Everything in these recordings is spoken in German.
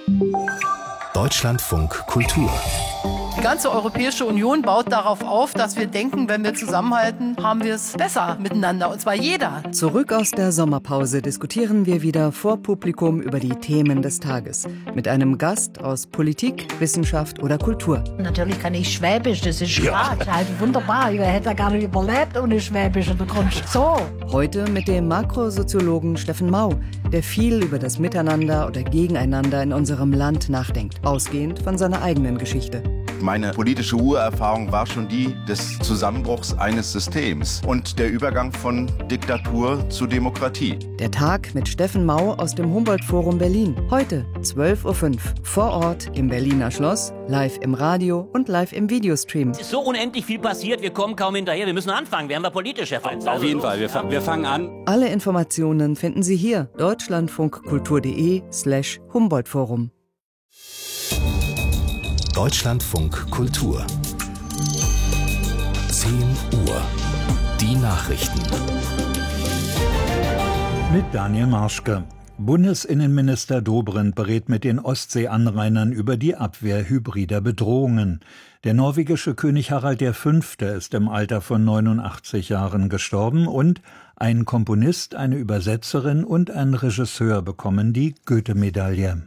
Deutschlandfunk Kultur. Die ganze Europäische Union baut darauf auf, dass wir denken, wenn wir zusammenhalten, haben wir es besser miteinander, und zwar jeder. Zurück aus der Sommerpause diskutieren wir wieder vor Publikum über die Themen des Tages. Mit einem Gast aus Politik, Wissenschaft oder Kultur. Natürlich kann ich Schwäbisch, das ist klar. Das ist halt wunderbar. Ich hätte ja gar nicht überlebt ohne Schwäbisch. Und du kommst so. Heute mit dem Makrosoziologen Steffen Mau, der viel über das Miteinander oder Gegeneinander in unserem Land nachdenkt, ausgehend von seiner eigenen Geschichte. Meine politische Urerfahrung war schon die des Zusammenbruchs eines Systems und der Übergang von Diktatur zu Demokratie. Der Tag mit Steffen Mau aus dem Humboldt-Forum Berlin. Heute 12.05 Uhr vor Ort im Berliner Schloss, live im Radio und live im Videostream. Es ist so unendlich viel passiert, wir kommen kaum hinterher. Wir müssen anfangen, werden wir politisch, Herr Frenz. Auf jeden Fall, wir fangen an. Alle Informationen finden Sie hier, deutschlandfunkkultur.de/Humboldt-Forum. Deutschlandfunk Kultur. 10 Uhr. Die Nachrichten. Mit Daniel Marschke. Bundesinnenminister Dobrindt berät mit den Ostseeanrainern über die Abwehr hybrider Bedrohungen. Der norwegische König Harald V. ist im Alter von 89 Jahren gestorben und ein Komponist, eine Übersetzerin und ein Regisseur bekommen die Goethe-Medaille.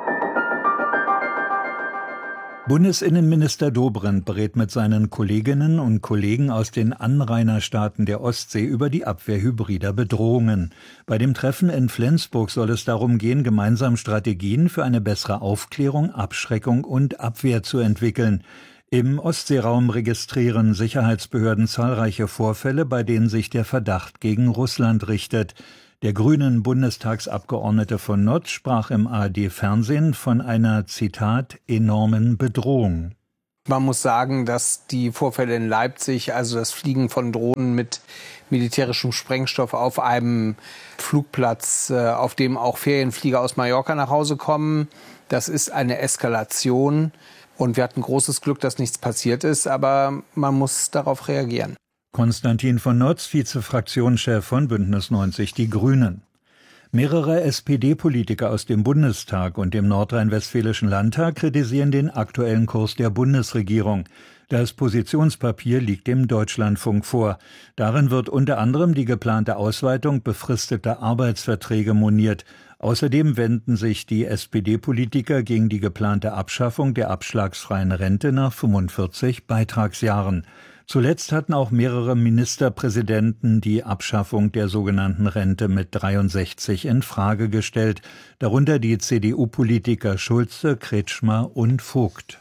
Bundesinnenminister Dobrindt berät mit seinen Kolleginnen und Kollegen aus den Anrainerstaaten der Ostsee über die Abwehr hybrider Bedrohungen. Bei dem Treffen in Flensburg soll es darum gehen, gemeinsam Strategien für eine bessere Aufklärung, Abschreckung und Abwehr zu entwickeln. Im Ostseeraum registrieren Sicherheitsbehörden zahlreiche Vorfälle, bei denen sich der Verdacht gegen Russland richtet. Der grünen Bundestagsabgeordnete von Notz sprach im ARD-Fernsehen von einer, Zitat, enormen Bedrohung. Man muss sagen, dass die Vorfälle in Leipzig, also das Fliegen von Drohnen mit militärischem Sprengstoff auf einem Flugplatz, auf dem auch Ferienflieger aus Mallorca nach Hause kommen, das ist eine Eskalation. Und wir hatten großes Glück, dass nichts passiert ist, aber man muss darauf reagieren. Konstantin von Notz, Vizefraktionschef von Bündnis 90 Die Grünen. Mehrere SPD-Politiker aus dem Bundestag und dem Nordrhein-Westfälischen Landtag kritisieren den aktuellen Kurs der Bundesregierung. Das Positionspapier liegt dem Deutschlandfunk vor. Darin wird unter anderem die geplante Ausweitung befristeter Arbeitsverträge moniert. Außerdem wenden sich die SPD-Politiker gegen die geplante Abschaffung der abschlagsfreien Rente nach 45 Beitragsjahren. Zuletzt hatten auch mehrere Ministerpräsidenten die Abschaffung der sogenannten Rente mit 63 in Frage gestellt, darunter die CDU-Politiker Schulze, Kretschmer und Vogt.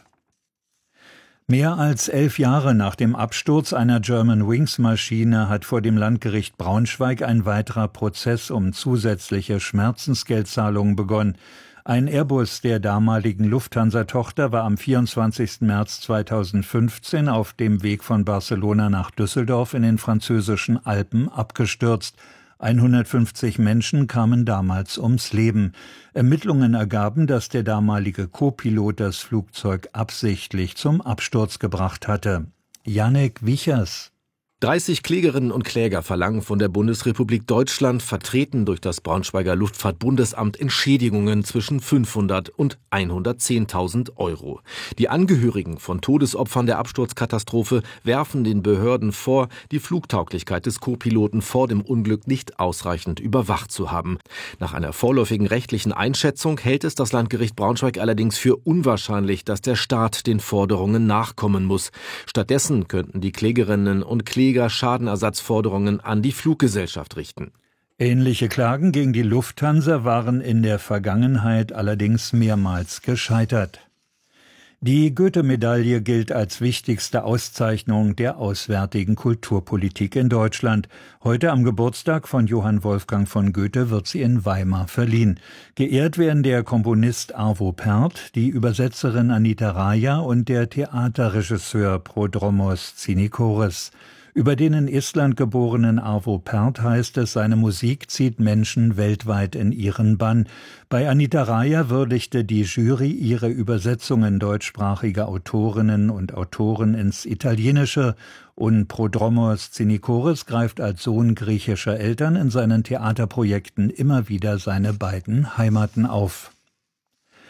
Mehr als 11 Jahre nach dem Absturz einer Germanwings-Maschine hat vor dem Landgericht Braunschweig ein weiterer Prozess um zusätzliche Schmerzensgeldzahlungen begonnen. Ein Airbus der damaligen Lufthansa-Tochter war am 24. März 2015 auf dem Weg von Barcelona nach Düsseldorf in den französischen Alpen abgestürzt. 150 Menschen kamen damals ums Leben. Ermittlungen ergaben, dass der damalige Co-Pilot das Flugzeug absichtlich zum Absturz gebracht hatte. Jannik Wichers. 30 Klägerinnen und Kläger verlangen von der Bundesrepublik Deutschland, vertreten durch das Braunschweiger Luftfahrtbundesamt, Entschädigungen zwischen 500 und 110.000 Euro. Die Angehörigen von Todesopfern der Absturzkatastrophe werfen den Behörden vor, die Flugtauglichkeit des Co-Piloten vor dem Unglück nicht ausreichend überwacht zu haben. Nach einer vorläufigen rechtlichen Einschätzung hält es das Landgericht Braunschweig allerdings für unwahrscheinlich, dass der Staat den Forderungen nachkommen muss. Stattdessen könnten die Klägerinnen und Kläger Schadenersatzforderungen an die Fluggesellschaft richten. Ähnliche Klagen gegen die Lufthansa waren in der Vergangenheit allerdings mehrmals gescheitert. Die Goethe-Medaille gilt als wichtigste Auszeichnung der auswärtigen Kulturpolitik in Deutschland. Heute am Geburtstag von Johann Wolfgang von Goethe wird sie in Weimar verliehen. Geehrt werden der Komponist Arvo Pärt, die Übersetzerin Anita Raja und der Theaterregisseur Prodromos Tsinikoris. Über den in Estland geborenen Arvo Pärt heißt es, seine Musik zieht Menschen weltweit in ihren Bann. Bei Anita Raja würdigte die Jury ihre Übersetzungen deutschsprachiger Autorinnen und Autoren ins Italienische, und Prodromos Tsinikoris greift als Sohn griechischer Eltern in seinen Theaterprojekten immer wieder seine beiden Heimaten auf.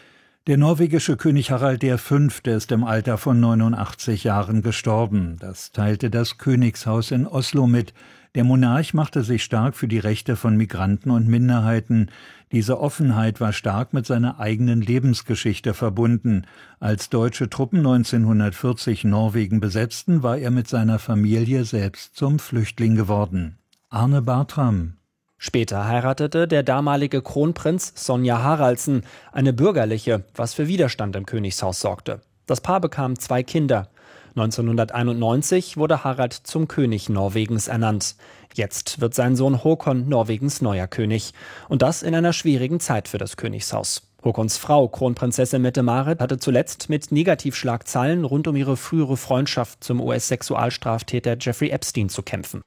Der norwegische König Harald V. ist im Alter von 89 Jahren gestorben. Das teilte das Königshaus in Oslo mit. Der Monarch machte sich stark für die Rechte von Migranten und Minderheiten. Diese Offenheit war stark mit seiner eigenen Lebensgeschichte verbunden. Als deutsche Truppen 1940 Norwegen besetzten, war er mit seiner Familie selbst zum Flüchtling geworden. Arne Bartram. Später heiratete der damalige Kronprinz Sonja Haraldsen, eine bürgerliche, was für Widerstand im Königshaus sorgte. Das Paar bekam 2 Kinder. 1991 wurde Harald zum König Norwegens ernannt. Jetzt wird sein Sohn Håkon Norwegens neuer König. Und das in einer schwierigen Zeit für das Königshaus. Håkons Frau, Kronprinzessin Mette-Marit, hatte zuletzt mit Negativschlagzeilen rund um ihre frühere Freundschaft zum US-Sexualstraftäter Jeffrey Epstein zu kämpfen.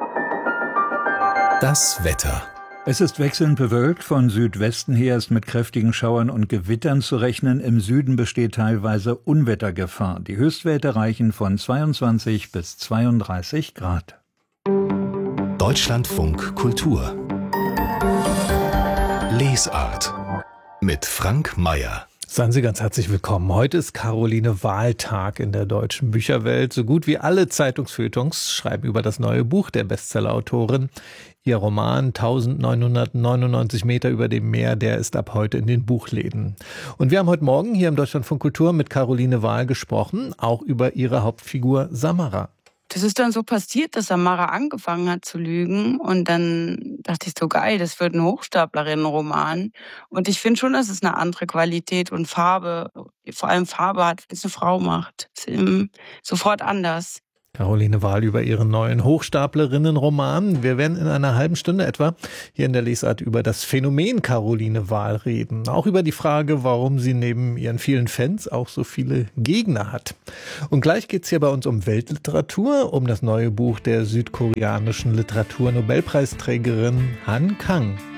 Das Wetter. Es ist wechselnd bewölkt, von Südwesten her ist mit kräftigen Schauern und Gewittern zu rechnen. Im Süden besteht teilweise Unwettergefahr. Die Höchstwerte reichen von 22 bis 32 Grad. Deutschlandfunk Kultur. Lesart mit Frank Mayer. Seien Sie ganz herzlich willkommen. Heute ist Caroline Wahl-Tag in der deutschen Bücherwelt. So gut wie alle Zeitungsfeuilletons schreiben über das neue Buch der Bestsellerautorin. Ihr Roman 1999 Meter über dem Meer, der ist ab heute in den Buchläden. Und wir haben heute Morgen hier im Deutschlandfunk Kultur mit Caroline Wahl gesprochen, auch über ihre Hauptfigur Samara. Das ist dann so passiert, dass Samara angefangen hat zu lügen und dann dachte ich so, geil, das wird ein Hochstaplerinnenroman. Und ich finde schon, dass es eine andere Qualität und Farbe, vor allem Farbe hat, wenn es eine Frau macht. Das ist sofort anders. Caroline Wahl über ihren neuen Hochstaplerinnenroman. Wir werden in einer halben Stunde etwa hier in der Lesart über das Phänomen Caroline Wahl reden. Auch über die Frage, warum sie neben ihren vielen Fans auch so viele Gegner hat. Und gleich geht's hier bei uns um Weltliteratur, um das neue Buch der südkoreanischen Literaturnobelpreisträgerin Han Kang.